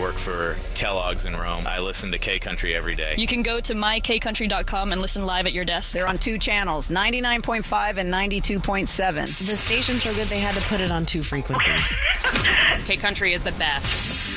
work for Kellogg's in Rome. I listen to K-Country every day. You can go to mykcountry.com and listen live at your desk. They're on 2 channels, 99.5 and 92.7. The station's so good they had to put it on 2 frequencies. K-Country is the best.